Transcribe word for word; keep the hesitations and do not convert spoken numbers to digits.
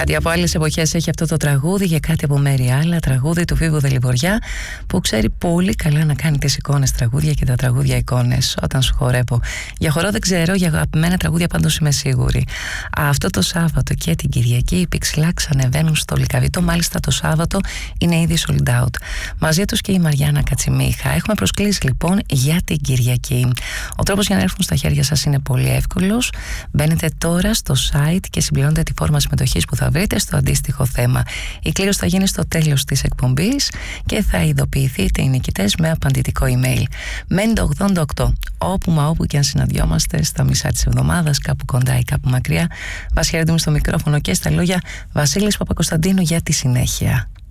Κάτι από άλλες εποχές έχει αυτό το τραγούδι, για κάτι από μέρη άλλα, τραγούδι του Φίβου Δελιβοριά, που ξέρει πολύ καλά να κάνει τις εικόνες τραγούδια και τα τραγούδια εικόνες όταν σου χορεύω. Για χορό δεν ξέρω, για αγαπημένα τραγούδια πάντως είμαι σίγουρη. Αυτό το Σάββατο και την Κυριακή οι Πιξιλάξ ανεβαίνουν στο Λυκαβητό, μάλιστα το Σάββατο είναι ήδη sold out. Μαζί τους και η Μαριάννα Κατσιμίχα. Έχουμε προσκλήσει λοιπόν για την Κυριακή. Ο τρόπος για να έρθουν στα χέρια σας είναι πολύ εύκολος. Μπαίνετε τώρα στο site και συμπληρώνετε τη φόρμα συμμετοχής που θα βρείτε στο αντίστοιχο θέμα. Η κλήρωση θα γίνει στο τέλος της εκπομπής και θα ειδοποιηθείτε οι νικητές με απαντητικό email. μέντα ογδόντα οκτώ. Όπου μα όπου και αν συναντιόμαστε, στα μισά της εβδομάδας, κάπου κοντά ή κάπου μακριά, μας χαιρετούμε στο μικρόφωνο και στα λόγια Βασίλης Παπακοσταντίνου για τη συνέχεια.